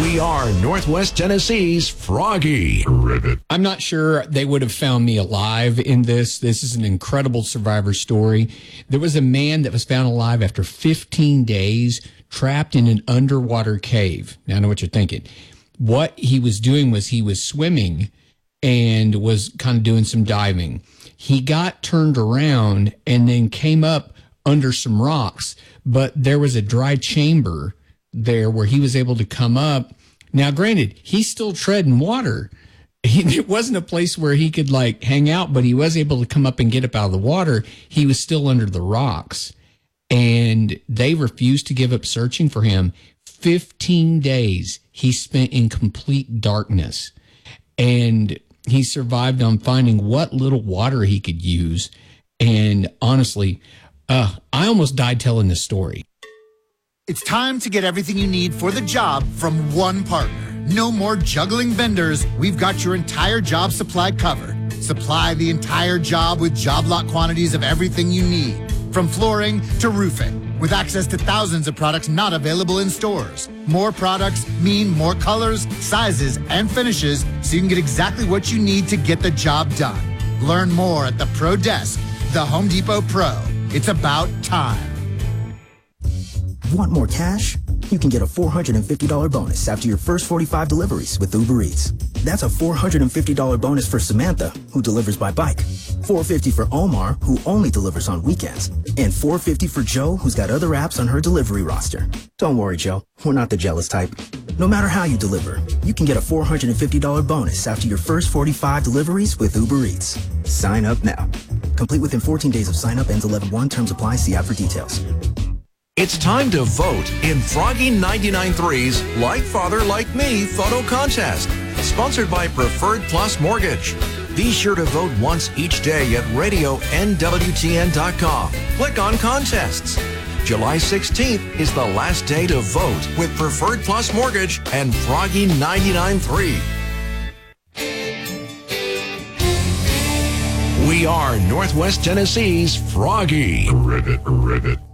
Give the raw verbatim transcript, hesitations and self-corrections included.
We are Northwest Tennessee's Froggy. Ribbit. I'm not sure they would have found me alive in this. This is an incredible survivor story. There was a man that was found alive after fifteen days, trapped in an underwater cave. Now I know what you're thinking. What he was doing was he was swimming and was kind of doing some diving. He got turned around and then came up under some rocks, but there was a dry chamber there where he was able to come up. Now, granted, he's still treading water. He, it wasn't a place where he could like hang out, but he was able to come up and get up out of the water. He was still under the rocks, and they refused to give up searching for him. fifteen days he spent in complete darkness, and he survived on finding what little water he could use. And honestly, uh, I almost died telling this story. It's time to get everything you need for the job from one partner. No more juggling vendors. We've got your entire job supply covered. Supply the entire job with job lot quantities of everything you need, from flooring to roofing, with access to thousands of products not available in stores. More products mean more colors, sizes, and finishes, so you can get exactly what you need to get the job done. Learn more at the Pro Desk, the Home Depot Pro. It's about time. Want more cash? You can get a four hundred fifty dollars bonus after your first forty-five deliveries with Uber Eats. That's a four hundred fifty dollars bonus for Samantha, who delivers by bike, four hundred fifty dollars for Omar, who only delivers on weekends, and four hundred fifty dollars for Joe, who's got other apps on her delivery roster. Don't worry, Joe. We're not the jealous type. No matter how you deliver, you can get a four hundred fifty dollars bonus after your first forty-five deliveries with Uber Eats. Sign up now. Complete within fourteen days of sign up. Ends eleven one. Terms apply. See app for details. It's time to vote in Froggy ninety-nine point three's Like Father Like Me photo contest, sponsored by Preferred Plus Mortgage. Be sure to vote once each day at radio N W T N dot com. Click on contests. July sixteenth is the last day to vote with Preferred Plus Mortgage and Froggy ninety-nine point three. We are Northwest Tennessee's Froggy. Ribbit, ribbit.